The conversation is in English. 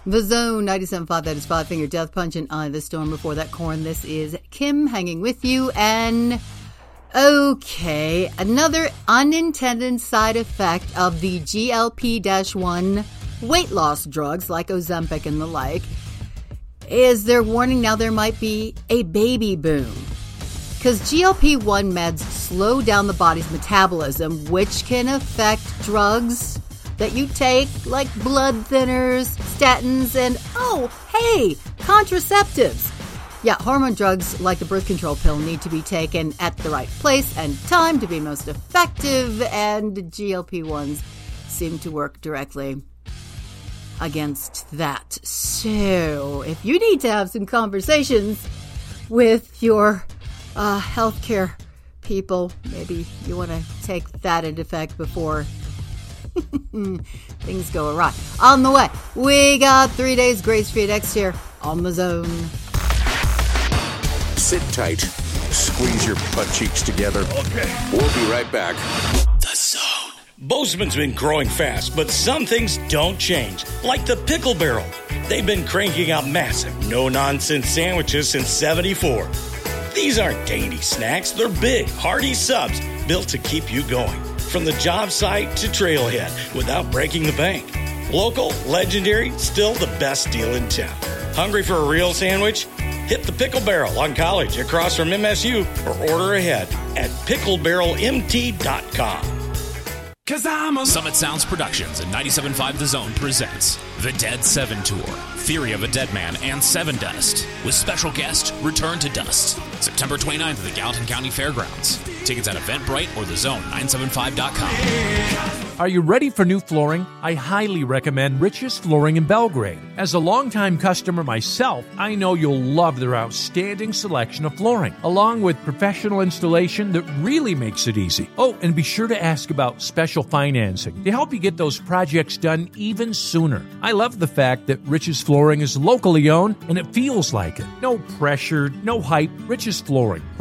The Zone, 97.5, that is Five Finger Death Punch and Eye of the Storm. Before that, Korn, this is Kim hanging with you. And, okay, another unintended side effect of the GLP-1 weight loss drugs like Ozempic and the like is they're warning now there might be a baby boom. Because GLP-1 meds slow down the body's metabolism, which can affect drugs that you take, like blood thinners, statins, and, contraceptives. Yeah, hormone drugs like the birth control pill need to be taken at the right place and time to be most effective, and GLP-1s seem to work directly against that. So, if you need to have some conversations with your healthcare people, maybe you want to take that into effect before things go awry. On the way, we got 3 days grace-free next here on The Zone. Sit tight. Squeeze your butt cheeks together. Okay. We'll be right back. The Zone. Bozeman's been growing fast, but some things don't change, like the Pickle Barrel. They've been cranking out massive, no-nonsense sandwiches since '74. These aren't dainty snacks. They're big, hearty subs built to keep you going. From the job site to trailhead without breaking the bank. Local, legendary, still the best deal in town. Hungry for a real sandwich? Hit the Pickle Barrel on College across from MSU or order ahead at picklebarrelmt.com. Summit Sounds Productions and 97.5 The Zone presents The Dead 7 Tour, Theory of a Dead Man and Seven Dust, with special guest Return to Dust, September 29th at the Gallatin County Fairgrounds. Tickets at Eventbrite or thezone975.com. Are you ready for new flooring? I highly recommend Rich's Flooring in Belgrade. As a longtime customer myself, I know you'll love their outstanding selection of flooring, along with professional installation that really makes it easy. Oh, and be sure to ask about special financing to help you get those projects done even sooner. I love the fact that Rich's Flooring is locally owned and it feels like it. No pressure, no hype. Rich's Flooring.